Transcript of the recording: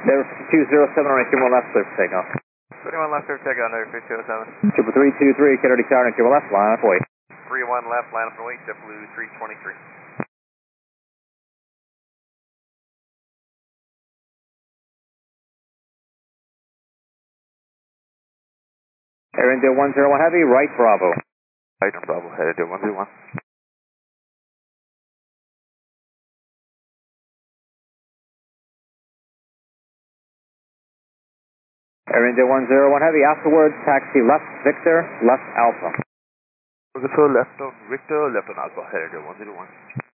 There 207 on Q1 left, clear for takeoff. 21 left, clear for takeoff, there 207. Triple 323, Kennedy Tower, Q1 left, line up and wait. 31 left, line up and wait, JetBlue 323. Air India 101 Heavy, right Bravo. Right Bravo, Air India 101. Air India 101 Heavy, afterwards, taxi left Victor, left Alpha. So left on Victor, left on Alpha, Air India 101.